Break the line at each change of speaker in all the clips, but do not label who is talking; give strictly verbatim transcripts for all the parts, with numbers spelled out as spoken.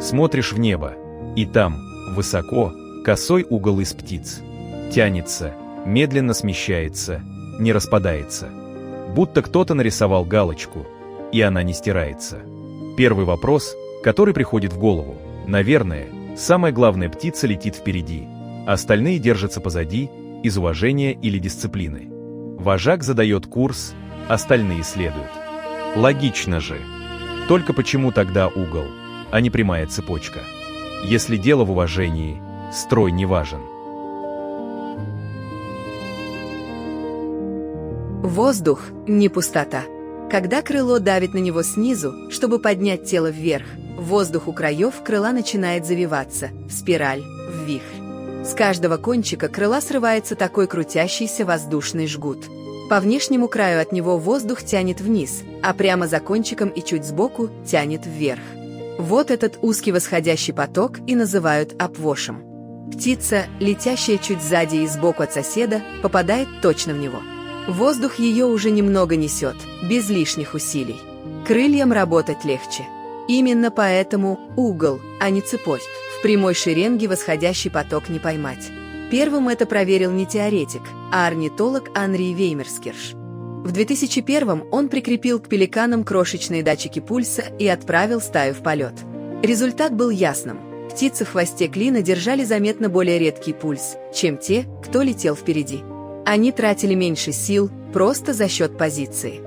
Смотришь в небо, и там, высоко, косой угол из птиц. Тянется, медленно смещается, не распадается. Будто кто-то нарисовал галочку, и она не стирается. Первый вопрос, который приходит в голову. Наверное, самая главная птица летит впереди, остальные держатся позади, из уважения или дисциплины. Вожак задает курс, остальные следуют. Логично же. Только почему тогда угол, а не прямая цепочка? Если дело в уважении, строй не важен.
Воздух – не пустота. Когда крыло давит на него снизу, чтобы поднять тело вверх, воздух у краев крыла начинает завиваться, в спираль, в вихрь. С каждого кончика крыла срывается такой крутящийся воздушный жгут. По внешнему краю от него воздух тянет вниз, а прямо за кончиком и чуть сбоку тянет вверх. Вот этот узкий восходящий поток и называют обвошем. Птица, летящая чуть сзади и сбоку от соседа, попадает точно в него. Воздух ее уже немного несет, без лишних усилий. Крыльям работать легче. Именно поэтому угол, а не цепочка. В прямой шеренге восходящий поток не поймать. Первым это проверил не теоретик, а орнитолог Анри Веймерскирш. В две тысячи первом он прикрепил к пеликанам крошечные датчики пульса и отправил стаю в полет. Результат был ясным. Птицы в хвосте клина держали заметно более редкий пульс, чем те, кто летел впереди. Они тратили меньше сил просто за счет позиции.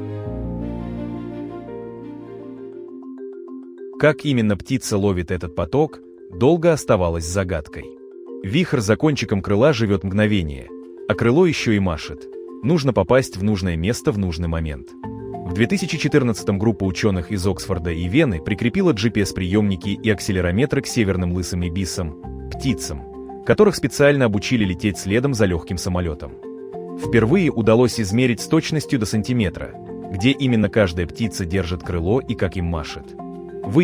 Как именно птица ловит этот поток, долго оставалось загадкой. Вихрь за кончиком крыла живет мгновение, а крыло еще и машет. Нужно попасть в нужное место в нужный момент. В две тысячи четырнадцатом группа ученых из Оксфорда и Вены прикрепила джи пи эс-приемники и акселерометры к северным лысым ибисам, птицам, которых специально обучили лететь следом за легким самолетом. Впервые удалось измерить с точностью до сантиметра, где именно каждая птица держит крыло и как им машет.